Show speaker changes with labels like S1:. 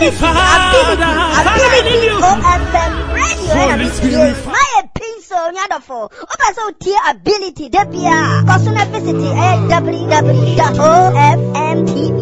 S1: ability, OFM radio. My piece on Yadafo. Also, tier ability, Debia. Cosuna Visity, www.ofmtv.